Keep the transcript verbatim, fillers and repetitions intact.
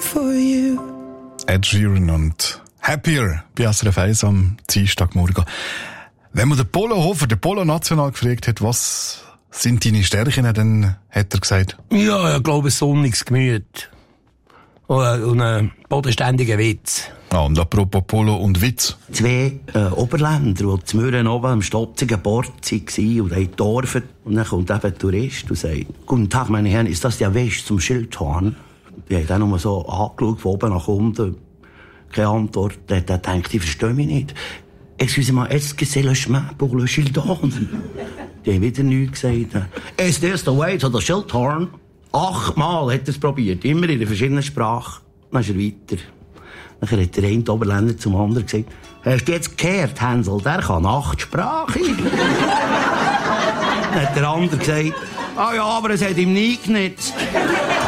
for you. Ed Sheeran und Happier bei S R F eins am Dienstagmorgen. Wenn man den Polo Hofer, den Polo National gefragt hat, was sind deine Stärken, dann hat er gesagt: Ja, ich glaube, ein sonniges Gemüt. Und einen bodenständigen Witz. Ah, und apropos Polo und Witz. Zwei äh, Oberländer, die zu Mürren oben am stotzigen Bord waren und haben gedorfen. Und dann kommt eben ein Tourist und sagt: Guten Tag, meine Herren, ist das der Weg zum Schildhorn? Die haben dann nur so angeschaut, von oben nach unten. Keine Antwort. Der hat gedacht, ich verstehe mich nicht. Excusez-moi, est-ce que c'est le chemin pour le Schildhorn? Die haben wieder nichts gesagt. Ist das der Weg zu der Schildhorn? Achtmal hat er es probiert, immer in verschiedenen Sprachen. Dann ist er weiter. Dann hat der eine Oberländer zum anderen gesagt: Hast du jetzt gehört, Hänsel, der kann Achtsprache? Dann hat der andere gesagt: Ah ja, aber es hat ihm nie genützt.